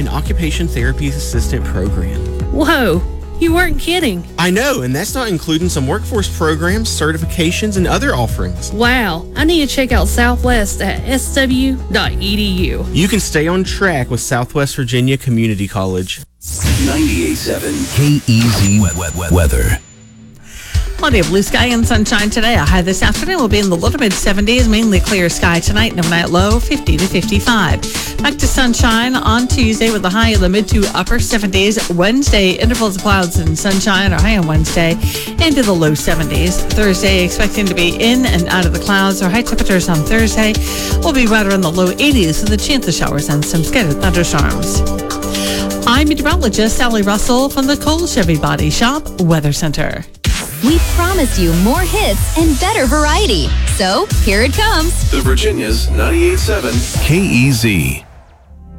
and Occupation Therapy Assistant Program. Whoa, you weren't kidding. I know, and that's not including some workforce programs, certifications, and other offerings. Wow, I need to check out Southwest at sw.edu. You can stay on track with Southwest Virginia Community College. 98.7 KEZ weather. Plenty of blue sky and sunshine today. A high this afternoon will be in the low to mid 70s, mainly clear sky tonight, and overnight low 50 to 55. Back to sunshine on Tuesday with a high in the mid to upper 70s. Wednesday, intervals of clouds and sunshine, our high on Wednesday into the low 70s. Thursday, expecting to be in and out of the clouds. Our high temperatures on Thursday will be right around the low 80s with a chance of showers and some scattered thunderstorms. I'm meteorologist Sally Russell from the Cole Chevy Body Shop Weather Center. We promised you more hits and better variety. So, here it comes. The Virginia's 98.7 KEZ.